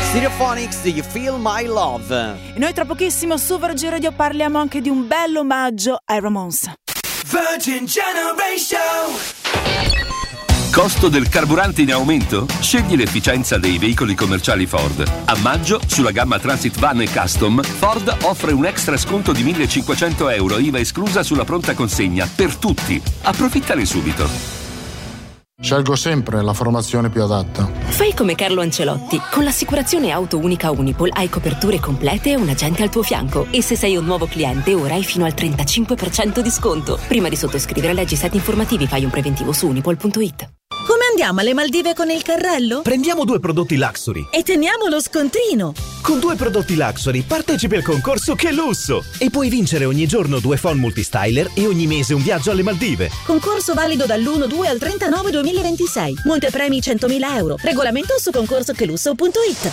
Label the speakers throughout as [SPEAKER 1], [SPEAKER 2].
[SPEAKER 1] Stereophonics, Do You Feel My Love?
[SPEAKER 2] E noi tra pochissimo su Virgin Radio parliamo anche di un bello omaggio ai Ramones.
[SPEAKER 3] Virgin Generation.
[SPEAKER 4] Costo del carburante in aumento? Scegli l'efficienza dei veicoli commerciali Ford. A maggio, sulla gamma Transit Van e Custom, Ford offre un extra sconto di €1.500, IVA esclusa sulla pronta consegna, per tutti. Approfittane subito.
[SPEAKER 5] Scelgo sempre la formazione più adatta.
[SPEAKER 6] Fai come Carlo Ancelotti. Con l'assicurazione auto unica Unipol hai coperture complete e un agente al tuo fianco. E se sei un nuovo cliente, ora hai fino al 35% di sconto. Prima di sottoscrivere, leggi i set informativi, fai un preventivo su unipol.it.
[SPEAKER 7] Come andiamo alle Maldive con il carrello?
[SPEAKER 8] Prendiamo 2 prodotti Luxury.
[SPEAKER 7] E teniamo lo scontrino.
[SPEAKER 8] Con 2 prodotti Luxury partecipi al concorso Che Lusso! E puoi vincere ogni giorno 2 phone multistyler e ogni mese un viaggio alle Maldive.
[SPEAKER 7] Concorso valido dall'1/2 al 39/2026. Montepremi €100.000. Regolamento su concorsochelusso.it.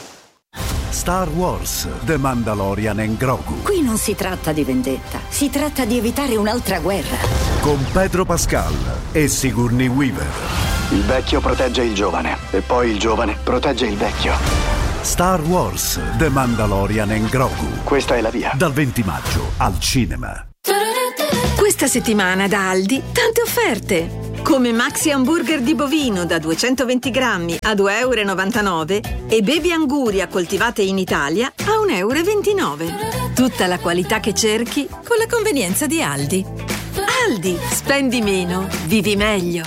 [SPEAKER 9] Star Wars, The Mandalorian and Grogu.
[SPEAKER 10] Qui non si tratta di vendetta, si tratta di evitare un'altra guerra.
[SPEAKER 9] Con Pedro Pascal e Sigourney Weaver.
[SPEAKER 11] Il vecchio protegge il giovane e poi il giovane protegge il vecchio.
[SPEAKER 9] Star Wars, The Mandalorian and Grogu.
[SPEAKER 11] Questa è la via.
[SPEAKER 9] Dal 20 maggio al cinema.
[SPEAKER 12] Questa settimana da Aldi tante offerte. Come Maxi Hamburger di bovino da 220 grammi a €2,99 e Baby Anguria coltivate in Italia a €1,29. Tutta la qualità che cerchi con la convenienza di Aldi. Aldi, spendi meno, vivi meglio.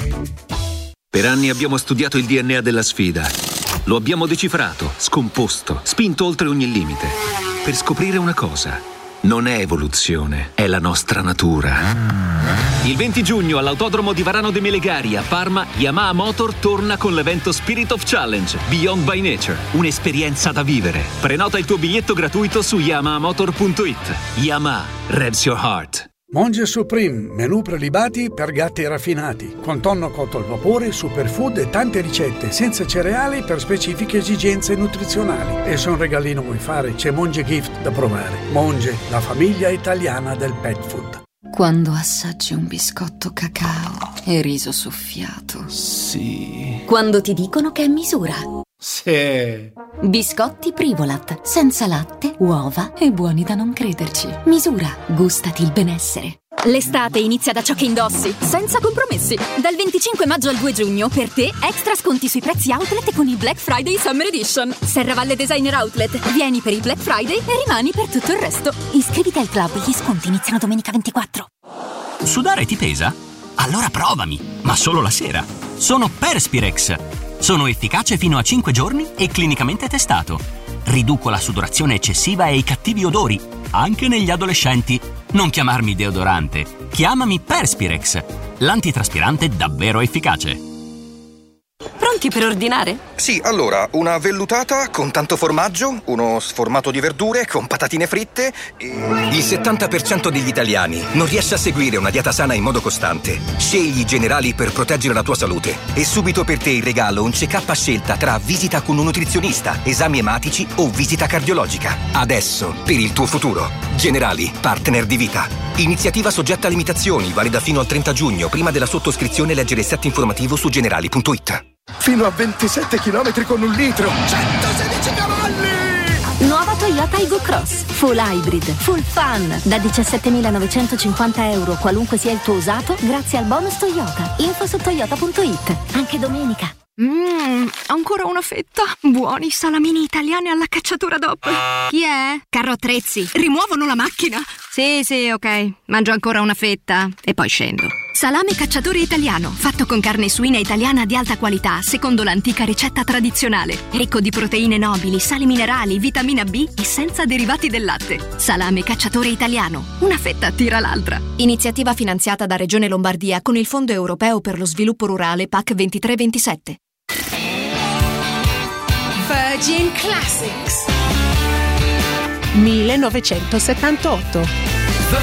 [SPEAKER 13] Per anni abbiamo studiato il DNA della sfida. Lo abbiamo decifrato, scomposto, spinto oltre ogni limite. Per scoprire una cosa. Non è evoluzione, è la nostra natura. Il 20 giugno all'Autodromo di Varano de Melegari a Parma, Yamaha Motor torna con l'evento Spirit of Challenge Beyond by Nature. Un'esperienza da vivere. Prenota il tuo biglietto gratuito su yamahamotor.it. Yamaha, revs your heart.
[SPEAKER 14] Monge Supreme, menù prelibati per gatti raffinati, con tonno cotto al vapore, superfood e tante ricette, senza cereali per specifiche esigenze nutrizionali. E se un regalino vuoi fare, c'è Monge Gift da provare. Monge, la famiglia italiana del pet food.
[SPEAKER 15] Quando assaggi un biscotto cacao e riso soffiato.
[SPEAKER 16] Sì.
[SPEAKER 15] Quando ti dicono che è misura.
[SPEAKER 16] Sì.
[SPEAKER 15] Biscotti Privolat, senza latte, uova e buoni da non crederci. Misura, gustati il benessere.
[SPEAKER 17] L'estate inizia da ciò che indossi, senza compromessi. Dal 25 maggio al 2 giugno, per te, extra sconti sui prezzi outlet con il Black Friday Summer Edition. Serravalle Designer Outlet. Vieni per il Black Friday e rimani per tutto il resto. Iscriviti al club, gli sconti iniziano domenica 24.
[SPEAKER 18] Sudare ti pesa? Allora provami, ma solo la sera. Sono Perspirex. Sono efficace fino a 5 giorni e clinicamente testato. Riduco la sudorazione eccessiva e i cattivi odori, anche negli adolescenti. Non chiamarmi deodorante, chiamami Perspirex, l'antitraspirante davvero efficace.
[SPEAKER 17] Pronti per ordinare?
[SPEAKER 19] Sì, allora, una vellutata con tanto formaggio, uno sformato di verdure con patatine fritte e... Il 70% degli italiani non riesce a seguire una dieta sana in modo costante. Scegli i Generali per proteggere la tua salute. E subito per te in regalo un check-up a scelta tra visita con un nutrizionista, esami ematici o visita cardiologica. Adesso, per il tuo futuro. Generali, partner di vita. Iniziativa soggetta a limitazioni, valida fino al 30 giugno. Prima della sottoscrizione leggere il set informativo su generali.it.
[SPEAKER 20] Fino a 27 km con 1 litro, 116 cavalli!
[SPEAKER 17] Nuova Toyota Aygo Cross, full hybrid, full fun, da €17.950, qualunque sia il tuo usato, grazie al bonus Toyota. Info su toyota.it, anche domenica.
[SPEAKER 21] Ancora una fetta. Buoni salamini italiani alla cacciatura DOP.
[SPEAKER 17] Chi è?
[SPEAKER 21] Carro Attrezzi. Rimuovono la macchina.
[SPEAKER 17] Sì, ok. Mangio ancora una fetta e poi scendo.
[SPEAKER 21] Salame cacciatore italiano, fatto con carne suina italiana di alta qualità, secondo l'antica ricetta tradizionale. Ricco di proteine nobili, sali minerali, vitamina B e senza derivati del latte. Salame cacciatore italiano. Una fetta tira l'altra.
[SPEAKER 17] Iniziativa finanziata da Regione Lombardia con il Fondo Europeo per lo Sviluppo Rurale PAC 23-27.
[SPEAKER 22] Virgin Classics
[SPEAKER 23] 1978.